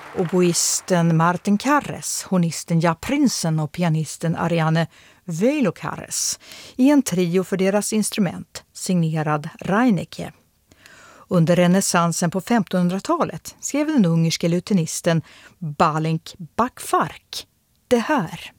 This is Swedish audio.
oboisten Martin Karres, hornisten Ja Prinsen och pianisten Ariane Veilokares i en trio för deras instrument, signerad Reinecke. Under renässansen på 1500-talet skrev den ungerske lutenisten Balink Bakfark det här.